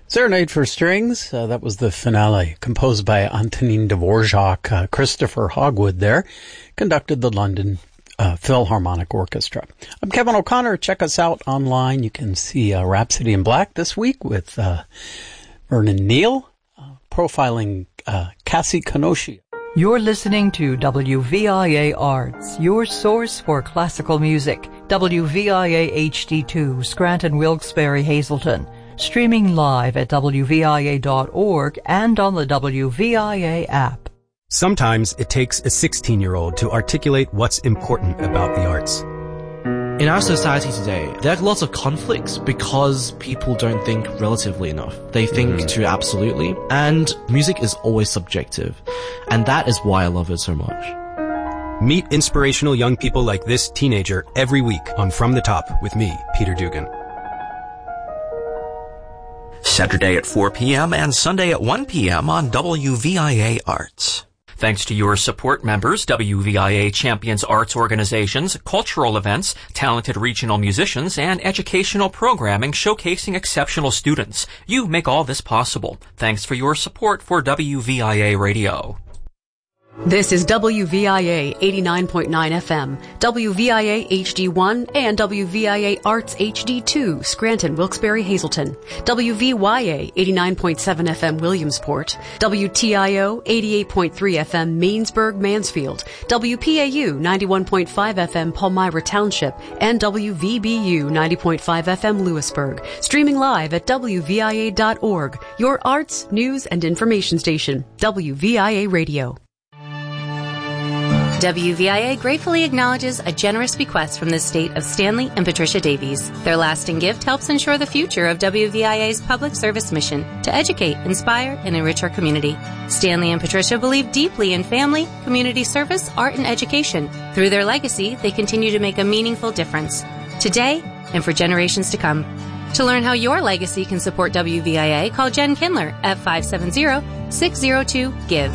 Serenade for Strings, that was the finale, composed by Antonin Dvorak. Christopher Hogwood there conducted the London Philharmonic Orchestra. I'm Kevin O'Connor. Check us out online. You can see Rhapsody in Black this week with Vernon Neal, profiling Cassie Kanoshi. You're listening to WVIA Arts, your source for classical music. WVIA HD2, Scranton, Wilkes-Barre, Hazleton. Streaming live at WVIA.org and on the WVIA app. Sometimes it takes a 16-year-old to articulate what's important about the arts. In our society today, there are lots of conflicts because people don't think relatively enough. They think too absolutely, and music is always subjective. And that is why I love it so much. Meet inspirational young people like this teenager every week on From the Top with me, Peter Dugan. Saturday at 4 p.m. and Sunday at 1 p.m. on WVIA Arts. Thanks to your support members, WVIA champions arts organizations, cultural events, talented regional musicians, and educational programming showcasing exceptional students. You make all this possible. Thanks for your support for WVIA Radio. This is WVIA 89.9 FM, WVIA HD1, and WVIA Arts HD2, Scranton, Wilkes-Barre, Hazleton, WVYA 89.7 FM, Williamsport, WTIO 88.3 FM, Mainsburg, Mansfield, WPAU 91.5 FM, Palmyra Township, and WVBU 90.5 FM, Lewisburg. Streaming live at WVIA.org, your arts, news, and information station, WVIA Radio. WVIA gratefully acknowledges a generous bequest from the estate of Stanley and Patricia Davies. Their lasting gift helps ensure the future of WVIA's public service mission to educate, inspire, and enrich our community. Stanley and Patricia believe deeply in family, community service, art, and education. Through their legacy, they continue to make a meaningful difference, today and for generations to come. To learn how your legacy can support WVIA, call Jen Kindler at 570-602-GIVE.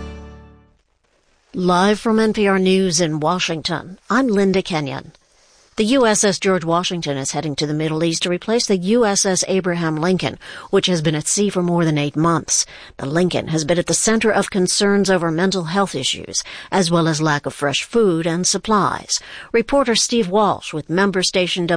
Live from NPR News in Washington, I'm Linda Kenyon. The USS George Washington is heading to the Middle East to replace the USS Abraham Lincoln, which has been at sea for more than 8 months. The Lincoln has been at the center of concerns over mental health issues, as well as lack of fresh food and supplies. Reporter Steve Walsh with member station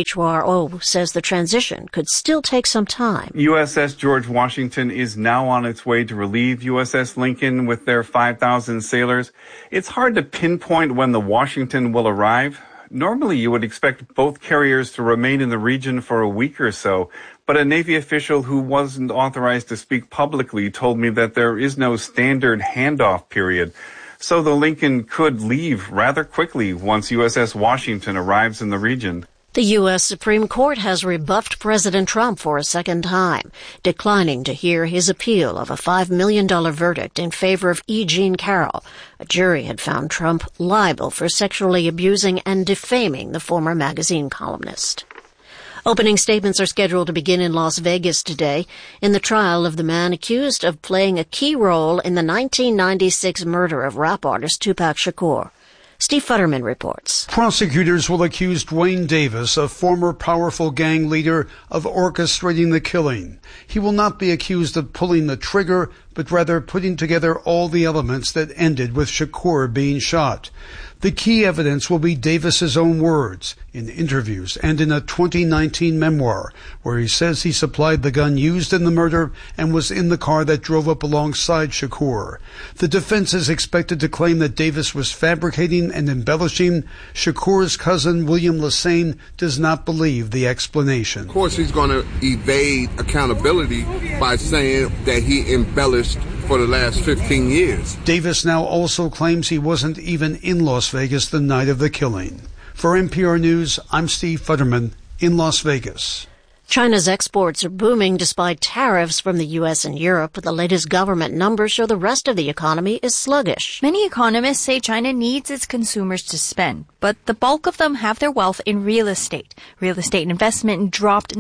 WHRO says the transition could still take some time. USS George Washington is now on its way to relieve USS Lincoln with their 5,000 sailors. It's hard to pinpoint when the Washington will arrive. Normally, you would expect both carriers to remain in the region for a week or so, but a Navy official who wasn't authorized to speak publicly told me that there is no standard handoff period. So the Lincoln could leave rather quickly once USS Washington arrives in the region. The U.S. Supreme Court has rebuffed President Trump for a second time, declining to hear his appeal of a $5 million verdict in favor of E. Jean Carroll. A jury had found Trump liable for sexually abusing and defaming the former magazine columnist. Opening statements are scheduled to begin in Las Vegas today in the trial of the man accused of playing a key role in the 1996 murder of rap artist Tupac Shakur. Steve Futterman reports. Prosecutors will accuse Dwayne Davis, a former powerful gang leader, of orchestrating the killing. He will not be accused of pulling the trigger, but rather putting together all the elements that ended with Shakur being shot. The key evidence will be Davis's own words in interviews and in a 2019 memoir, where he says he supplied the gun used in the murder and was in the car that drove up alongside Shakur. The defense is expected to claim that Davis was fabricating and embellishing. Shakur's cousin, William Lassane, does not believe the explanation. Of course, he's going to evade accountability by saying that he embellished for the last 15 years. Davis now also claims he wasn't even in Las Vegas the night of the killing. For NPR News, I'm Steve Futterman in Las Vegas. China's exports are booming despite tariffs from the U.S. and Europe. The latest government numbers show the rest of the economy is sluggish. Many economists say China needs its consumers to spend, but the bulk of them have their wealth in real estate. Real estate investment dropped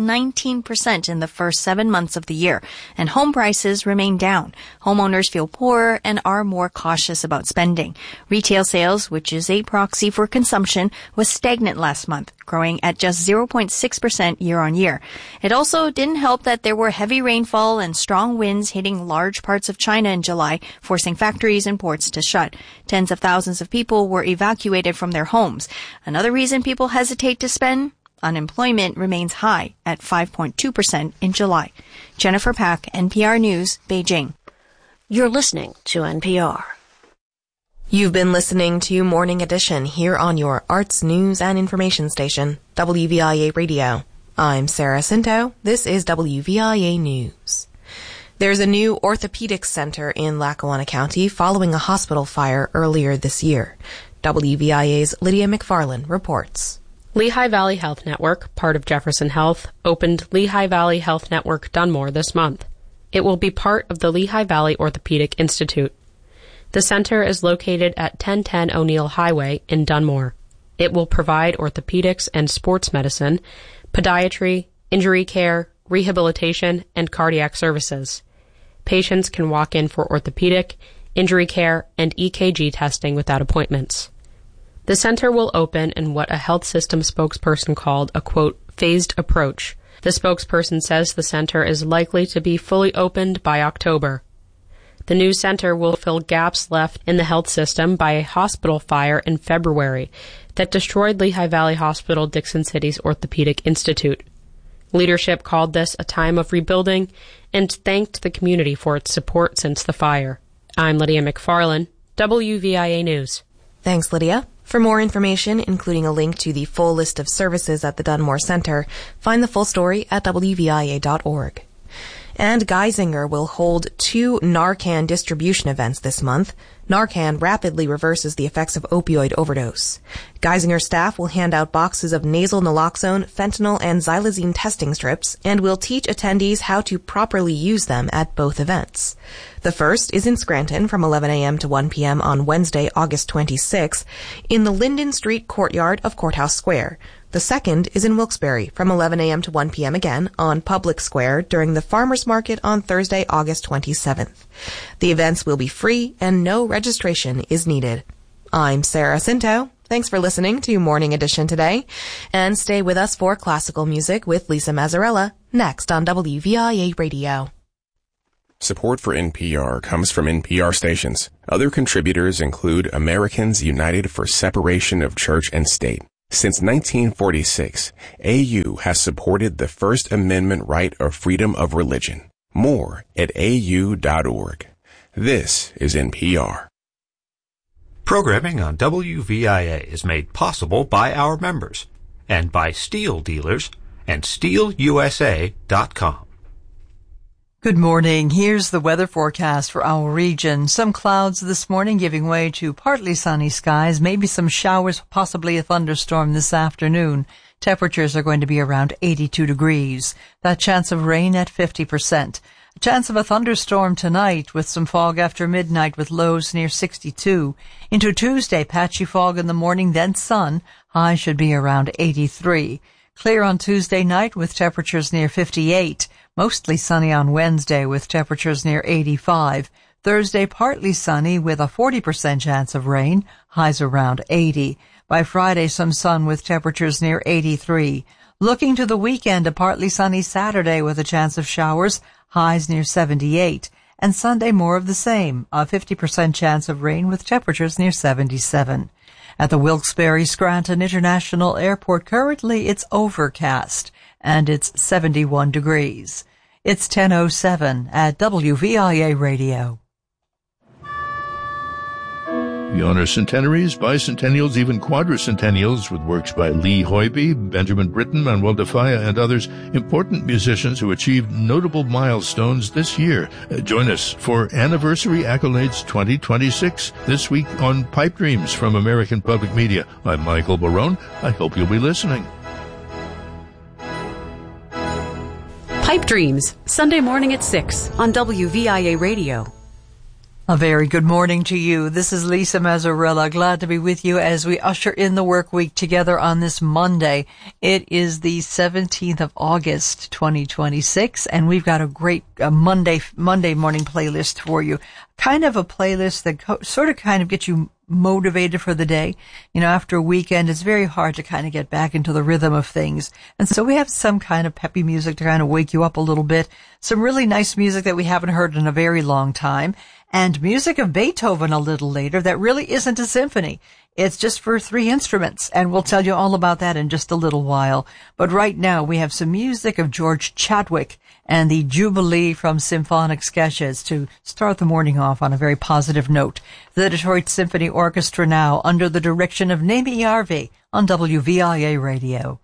19% in the first 7 months of the year, and home prices remain down. Homeowners feel poorer and are more cautious about spending. Retail sales, which is a proxy for consumption, was stagnant last month. growing at just 0.6% year-on-year. It also didn't help that there were heavy rainfall and strong winds hitting large parts of China in July, forcing factories and ports to shut. Tens of thousands of people were evacuated from their homes. Another reason people hesitate to spend? Unemployment remains high at 5.2% in July. Jennifer Pack, NPR News, Beijing. You're listening to NPR. You've been listening to Morning Edition here on your arts, news, and information station, WVIA Radio. I'm Sarah Cinto. This is WVIA News. There's a new orthopedics center in Lackawanna County following a hospital fire earlier this year. WVIA's Lydia McFarlane reports. Lehigh Valley Health Network, part of Jefferson Health, opened Lehigh Valley Health Network Dunmore this month. It will be part of the Lehigh Valley Orthopedic Institute. The center is located at 1010 O'Neill Highway in Dunmore. It will provide orthopedics and sports medicine, podiatry, injury care, rehabilitation, and cardiac services. Patients can walk in for orthopedic, injury care, and EKG testing without appointments. The center will open in what a health system spokesperson called a, quote, phased approach. The spokesperson says the center is likely to be fully opened by October. The new center will fill gaps left in the health system by a hospital fire in February that destroyed Lehigh Valley Hospital Dixon City's Orthopedic Institute. Leadership called this a time of rebuilding and thanked the community for its support since the fire. I'm Lydia McFarlane, WVIA News. Thanks, Lydia. For more information, including a link to the full list of services at the Dunmore Center, find the full story at WVIA.org. And Geisinger will hold 2 Narcan distribution events this month. Narcan rapidly reverses the effects of opioid overdose. Geisinger staff will hand out boxes of nasal naloxone, fentanyl, and xylazine testing strips and will teach attendees how to properly use them at both events. The first is in Scranton from 11 a.m. to 1 p.m. on Wednesday, August 26th, in the Linden Street courtyard of Courthouse Square. The second is in Wilkes-Barre from 11 a.m. to 1 p.m. again on Public Square during the Farmers Market on Thursday, August 27th. The events will be free and no registration is needed. I'm Sarah Cinto. Thanks for listening to Morning Edition today. And stay with us for classical music with Lisa Mazzarella next on WVIA Radio. Support for NPR comes from NPR stations. Other contributors include Americans United for Separation of Church and State. Since 1946, AU has supported the First Amendment right of freedom of religion. More at au.org. This is NPR. Programming on WVIA is made possible by our members and by steel dealers and steelusa.com. Good morning. Here's the weather forecast for our region. Some clouds this morning giving way to partly sunny skies, maybe some showers, possibly a thunderstorm this afternoon. Temperatures are going to be around 82 degrees. That chance of rain at 50%. A chance of a thunderstorm tonight with some fog after midnight with lows near 62. Into Tuesday, patchy fog in the morning, then sun. High should be around 83. Clear on Tuesday night with temperatures near 58. Mostly sunny on Wednesday with temperatures near 85. Thursday, partly sunny with a 40% chance of rain. Highs around 80. By Friday, some sun with temperatures near 83. Looking to the weekend, a partly sunny Saturday with a chance of showers. Highs near 78. And Sunday, more of the same. A 50% chance of rain with temperatures near 77. At the Wilkes-Barre Scranton International Airport, currently it's overcast, and it's 71 degrees. It's 10:07 at WVIA Radio. We honor centenaries, bicentennials, even quadricentennials with works by Lee Hoybe, Benjamin Britten, Manuel de Falla, and others, important musicians who achieved notable milestones this year. Join us for Anniversary Accolades 2026 this week on Pipe Dreams from American Public Media. I'm Michael Barone. I hope you'll be listening. Pipe Dreams, Sunday morning at 6 on WVIA Radio. A very good morning to you. This is Lisa Mazzarella. Glad to be with you as we usher in the work week together on this Monday. It is the 17th of August, 2026, and we've got a great Monday morning playlist for you. Kind of a playlist that sort of gets you motivated for the day. You know, after a weekend, it's very hard to kind of get back into the rhythm of things. And so we have some kind of peppy music to kind of wake you up a little bit. Some really nice music that we haven't heard in a very long time. And music of Beethoven a little later that really isn't a symphony. It's just for 3 instruments, and we'll tell you all about that in just a little while. But right now, we have some music of George Chadwick and the Jubilee from Symphonic Sketches to start the morning off on a very positive note. The Detroit Symphony Orchestra now, under the direction of Naomi Yarvi on WVIA Radio.